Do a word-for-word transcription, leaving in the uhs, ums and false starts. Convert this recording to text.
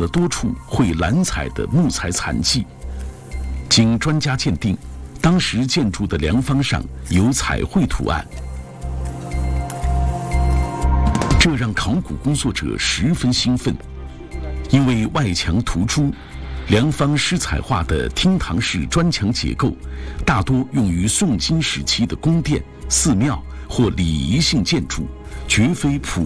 了多处绘蓝彩的木材残迹。经专家鉴定，当时建筑的梁方上有彩绘图案，这让考古工作者十分兴奋，因为外墙涂朱、梁方施彩画的厅堂式砖墙结构，大多用于宋金时期的宫殿、寺庙或礼仪性建筑，绝非普